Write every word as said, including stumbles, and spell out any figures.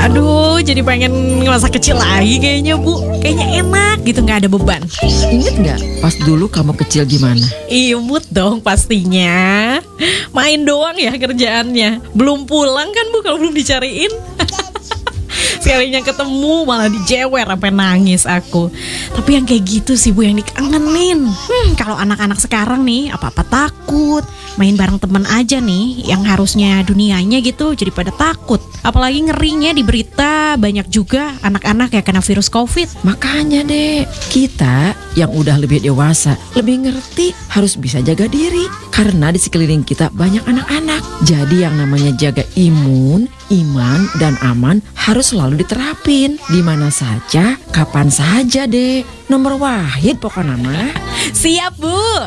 Aduh, jadi pengen masa kecil lagi kayaknya, Bu. Kayaknya enak gitu, nggak ada beban. Ingat nggak pas dulu kamu kecil gimana? Imut dong pastinya. Main doang ya kerjaannya. Belum pulang kan, Bu, kalau belum dicariin. Sekalinya ketemu malah dijewer sampai nangis aku. Tapi yang kayak gitu sih, Bu, yang dikangenin. Hmm, kalau anak-anak sekarang nih apa-apa takut. Main bareng temen aja nih, yang harusnya dunianya gitu jadi pada takut. Apalagi ngerinya di berita banyak juga anak-anak yang kena virus COVID. Makanya dek, kita yang udah lebih dewasa lebih ngerti harus bisa jaga diri. Karena di sekeliling kita banyak anak-anak. Jadi yang namanya jaga imun, iman, dan aman harus selalu diterapin. Di mana saja, kapan saja dek. Nomor wahid pokoknya mah. Siap, Bu.